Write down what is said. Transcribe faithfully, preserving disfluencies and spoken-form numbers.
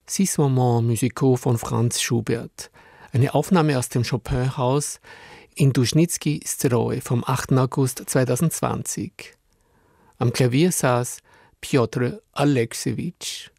Six Moments musicaux von Franz Schubert. Eine Aufnahme aus dem Chopin-Haus in Duschnitsky Stroj vom achten August zweitausendzwanzig. Am Klavier saß Pjotr Alexejewitsch.